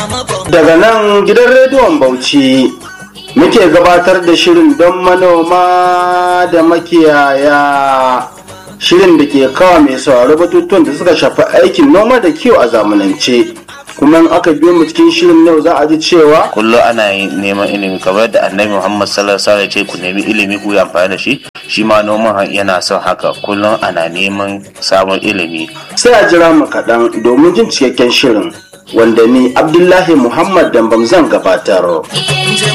Daga nan gidan rediyon Bauchi muke gabatar da shirin don manoma da makiyaya, shirin da ke kawo mai sauraro batutuwan da suka shafi aikin noma da kiwo a zamanance. Kuma in aka biyo mu cikin shirin yau za a ji cewa kullum ana neman ilimi, kamar da annabi Muhammad sallallahu alaihi wasallam ce ku nemi ilimi ku yi amfani da shi. Shi ma noman yana son haka, kullum ana neman sabon ilimi. Sai a jira mu kaɗan domin jin cikakken shirin, wanda ni Abdullahi Muhammad Dambam zan gabatar.